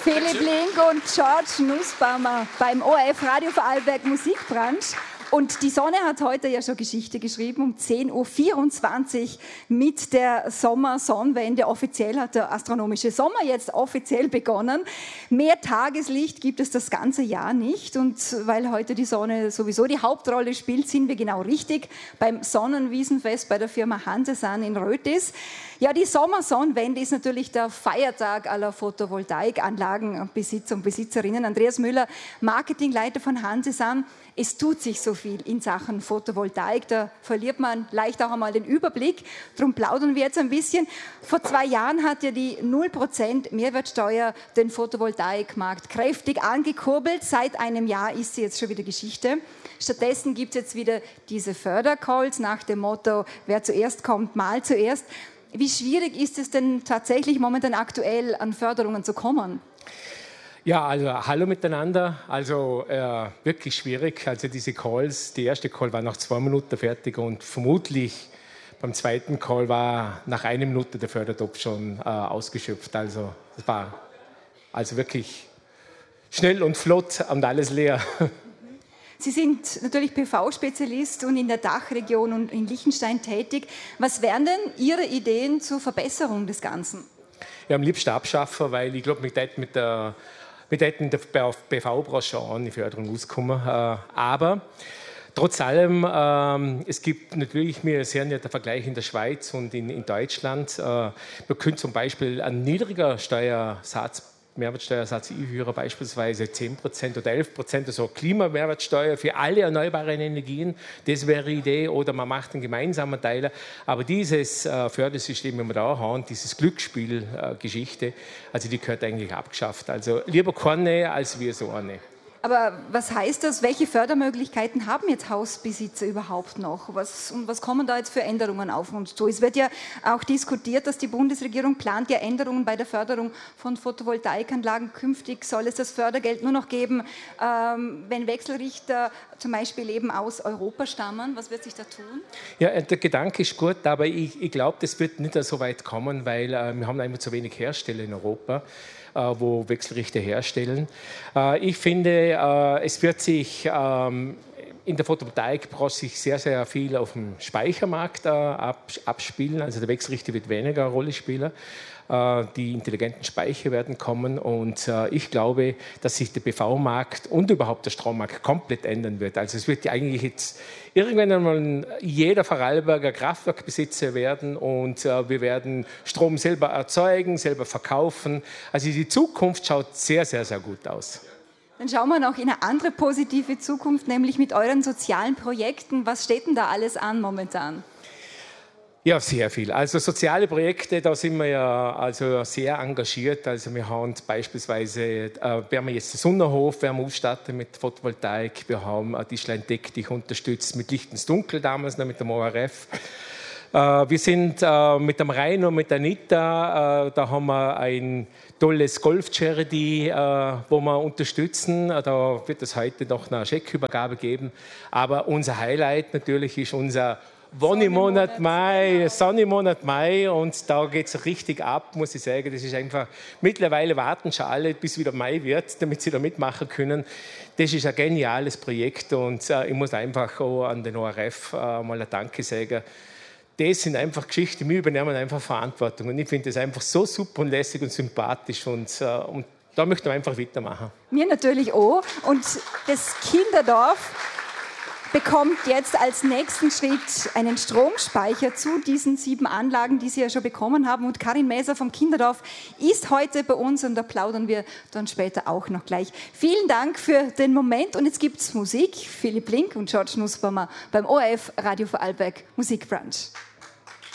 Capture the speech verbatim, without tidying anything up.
Philipp Link und George Nussbaumer beim O R F Radio Vorarlberg Musikbranche. Und die Sonne hat heute ja schon Geschichte geschrieben, um zehn Uhr vierundzwanzig mit der Sommersonnenwende. Offiziell hat der astronomische Sommer jetzt offiziell begonnen. Mehr Tageslicht gibt es das ganze Jahr nicht. Und weil heute die Sonne sowieso die Hauptrolle spielt, sind wir genau richtig beim Sonnenwiesenfest bei der Firma Hansesan in Rötis. Ja, die Sommersonnenwende ist natürlich der Feiertag aller Photovoltaikanlagenbesitzer und Besitzerinnen. Andreas Müller, Marketingleiter von Hansesan. Es tut sich so viel in Sachen Photovoltaik, da verliert man leicht auch einmal den Überblick. Darum plaudern wir jetzt ein bisschen. Vor zwei Jahren hat ja die null Prozent Mehrwertsteuer den Photovoltaikmarkt kräftig angekurbelt. Seit einem Jahr ist sie jetzt schon wieder Geschichte. Stattdessen gibt es jetzt wieder diese Fördercalls nach dem Motto, wer zuerst kommt, mal zuerst. Wie schwierig ist es denn tatsächlich momentan aktuell an Förderungen zu kommen? Ja, also hallo miteinander. Also äh, wirklich schwierig. Also diese Calls, die erste Call war nach zwei Minuten fertig und vermutlich beim zweiten Call war nach einer Minute der Fördertopf schon äh, ausgeschöpft. Also es war also wirklich schnell und flott und alles leer. Sie sind natürlich P V-Spezialist und in der Dachregion und in Liechtenstein tätig. Was wären denn Ihre Ideen zur Verbesserung des Ganzen? Ja, am liebsten abschaffen, weil ich glaube, mit der Wir hätten in der P V-Branche auch eine Förderung auskommen. Aber trotz allem, es gibt natürlich, wir sehen ja den Vergleich in der Schweiz und in, in Deutschland. Man könnte zum Beispiel einen niedriger Steuersatz, Mehrwertsteuersatz einführen, beispielsweise zehn Prozent oder elf Prozent, also Klimamehrwertsteuer für alle erneuerbaren Energien. Das wäre eine Idee. Oder man macht einen gemeinsamen Teil. Aber dieses äh, Fördersystem, wenn wir da haben, dieses Glücksspielgeschichte, äh, also die gehört eigentlich abgeschafft. Also lieber keine als wir so eine. Aber was heißt das? Welche Fördermöglichkeiten haben jetzt Hausbesitzer überhaupt noch? Was, und was kommen da jetzt für Änderungen auf uns zu? Es wird ja auch diskutiert, dass die Bundesregierung plant ja Änderungen bei der Förderung von Photovoltaikanlagen. Künftig soll es das Fördergeld nur noch geben, ähm, wenn Wechselrichter zum Beispiel eben aus Europa stammen. Was wird sich da tun? Ja, der Gedanke ist gut, aber ich, ich glaube, das wird nicht so weit kommen, weil äh, wir haben einfach zu wenig Hersteller in Europa, wo Wechselrichter herstellen. Ich finde, es wird sich in der Photovoltaikbranche sich sehr, sehr viel auf dem Speichermarkt abspielen. Also der Wechselrichter wird weniger eine Rolle spielen. Die intelligenten Speicher werden kommen und ich glaube, dass sich der P V-Markt und überhaupt der Strommarkt komplett ändern wird. Also es wird ja eigentlich jetzt irgendwann einmal jeder Vorarlberger Kraftwerkbesitzer werden und wir werden Strom selber erzeugen, selber verkaufen. Also die Zukunft schaut sehr, sehr, sehr gut aus. Dann schauen wir noch in eine andere positive Zukunft, nämlich mit euren sozialen Projekten. Was steht denn da alles an momentan? Ja, sehr viel. Also soziale Projekte, da sind wir ja also sehr engagiert. Also wir haben beispielsweise, äh, werden wir jetzt den Sonnenhof werden wir ausstatten mit Photovoltaik. Wir haben äh, Tischlein Deck dich unterstützt mit Licht ins Dunkel damals noch mit dem O R F. Äh, wir sind äh, mit dem Rainer und mit der Anita, äh, da haben wir ein tolles Golf-Charity, äh, wo wir unterstützen. Da wird es heute noch eine Scheckübergabe geben. Aber unser Highlight natürlich ist unser Wonnemonat Mai, Sonnenmonat Mai und da geht es richtig ab, muss ich sagen. Das ist einfach, mittlerweile warten schon alle, bis wieder Mai wird, damit sie da mitmachen können. Das ist ein geniales Projekt und äh, ich muss einfach auch an den O R F äh, mal ein Danke sagen. Das sind einfach Geschichten, wir übernehmen einfach Verantwortung und ich finde das einfach so super und lässig und sympathisch und, äh, und da möchten wir einfach weitermachen. Mir natürlich auch und das Kinderdorf bekommt jetzt als nächsten Schritt einen Stromspeicher zu diesen sieben Anlagen, die Sie ja schon bekommen haben. Und Karin Mäser vom Kinderdorf ist heute bei uns und da plaudern wir dann später auch noch gleich. Vielen Dank für den Moment und jetzt gibt es Musik. Philipp Link und George Nussbaumer beim O R F Radio Vorarlberg Musikbranche.